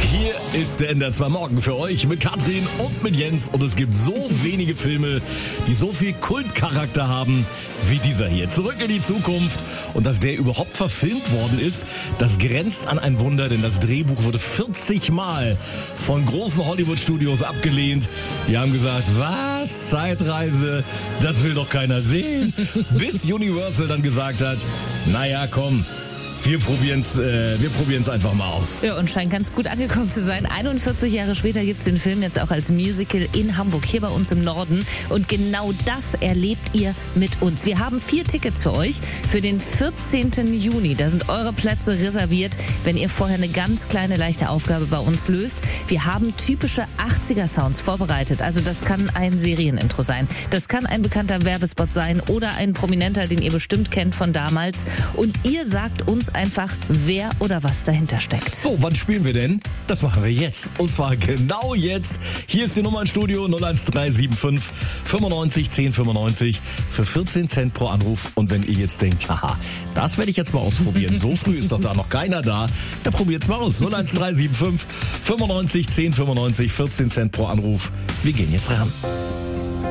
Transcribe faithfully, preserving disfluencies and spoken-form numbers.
Hier ist der N D R zwei Morgen für euch mit Katrin und mit Jens. Und es gibt so wenige Filme, die so viel Kultcharakter haben wie dieser hier. Zurück in die Zukunft. Und dass der überhaupt verfilmt worden ist, das grenzt an ein Wunder, denn das Drehbuch wurde vierzig Mal von großen Hollywood-Studios abgelehnt. Die haben gesagt, was? Zeitreise? Das will doch keiner sehen. Bis Universal dann gesagt hat, naja, komm. Wir probieren's, äh, wir probieren's einfach mal aus. Ja, und scheint ganz gut angekommen zu sein. einundvierzig Jahre später gibt's den Film jetzt auch als Musical in Hamburg, hier bei uns im Norden. Und genau das erlebt ihr mit uns. Wir haben vier Tickets für euch für den vierzehnten Juni. Da sind eure Plätze reserviert, wenn ihr vorher eine ganz kleine, leichte Aufgabe bei uns löst. Wir haben typische achtziger-Sounds vorbereitet. Also das kann ein Serienintro sein. Das kann ein bekannter Werbespot sein oder ein Prominenter, den ihr bestimmt kennt von damals. Und ihr sagt uns einfach, wer oder was dahinter steckt. So, wann spielen wir denn? Das machen wir jetzt. Und zwar genau jetzt. Hier ist die Nummer im Studio null eins drei sieben fünf fünfundneunzig zehn fünfundneunzig für vierzehn Cent pro Anruf. Und wenn ihr jetzt denkt, haha, das werde ich jetzt mal ausprobieren. So früh ist doch da noch keiner da. Ja, probiert's mal aus. null eins drei sieben fünf fünfundneunzig zehn fünfundneunzig, vierzehn Cent pro Anruf. Wir gehen jetzt ran.